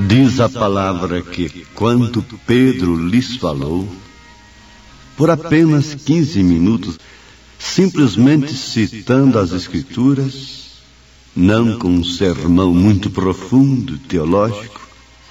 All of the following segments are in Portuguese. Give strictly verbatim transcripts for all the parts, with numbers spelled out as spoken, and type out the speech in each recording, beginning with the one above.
Diz a palavra que, quando Pedro lhes falou, por apenas quinze minutos, simplesmente citando as Escrituras, não com um sermão muito profundo, teológico,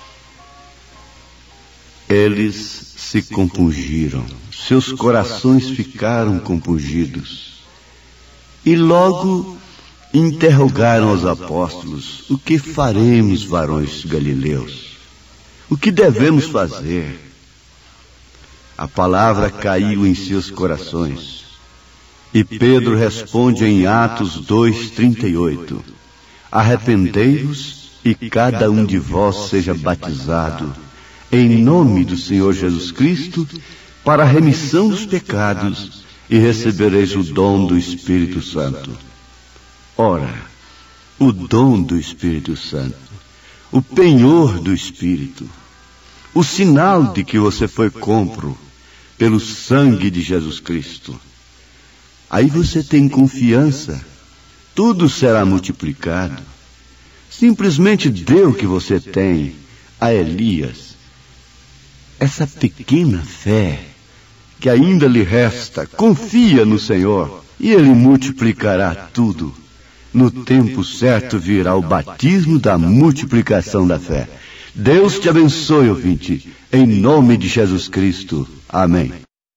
eles se compungiram, seus corações ficaram compungidos. E logo interrogaram os apóstolos: o que faremos, varões galileus? O que devemos fazer? A palavra caiu em seus corações. E Pedro responde em Atos dois, trinta e oito: arrependei-vos e cada um de vós seja batizado em nome do Senhor Jesus Cristo para a remissão dos pecados, e recebereis o dom do Espírito Santo. Ora, o dom do Espírito Santo, o penhor do Espírito, o sinal de que você foi compro pelo sangue de Jesus Cristo. Aí você tem confiança, tudo será multiplicado. Simplesmente dê o que você tem a Elias. Essa pequena fé que ainda lhe resta, confia no Senhor e Ele multiplicará tudo. No tempo certo virá o batismo da multiplicação da fé. Deus te abençoe, ouvinte, em nome de Jesus Cristo. Amém.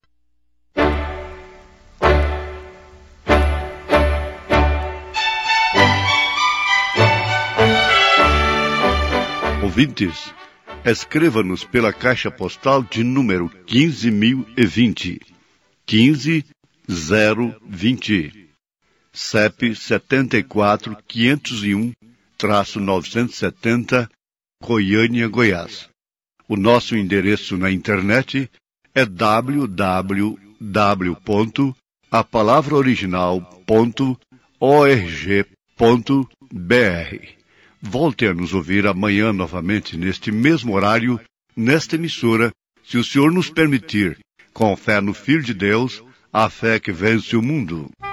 Ouvintes, escreva-nos pela caixa postal de número quinze mil e vinte, quinze zero vinte, C E P setenta e quatro, quinhentos e um, novecentos e setenta, Goiânia, Goiás. O nosso endereço na internet é w w w ponto a palavra original ponto org ponto b r. Volte a nos ouvir amanhã novamente, neste mesmo horário, nesta emissora, se o Senhor nos permitir, com fé no Filho de Deus, a fé que vence o mundo.